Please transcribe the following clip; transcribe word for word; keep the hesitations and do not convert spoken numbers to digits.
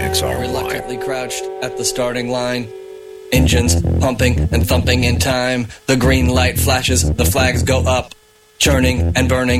X R Y. Reluctantly crouched at the starting line. Engines pumping and thumping in time. The green light flashes, the flags go up. Churning and burning.